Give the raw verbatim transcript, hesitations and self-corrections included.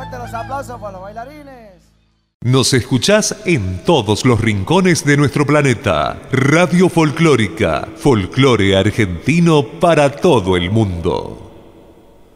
Fuerte los aplausos para los bailarines. Nos escuchás en todos los rincones de nuestro planeta. Radio Folclórica, folclore argentino para todo el mundo.